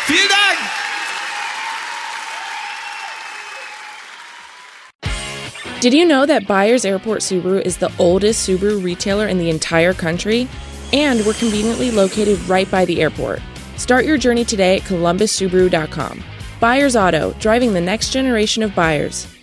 Vielen Dank! Did you know that Byers Airport Subaru is the oldest Subaru retailer in the entire country? And we're conveniently located right by the airport. Start your journey today at columbussubaru.com. Byers Auto, driving the next generation of buyers.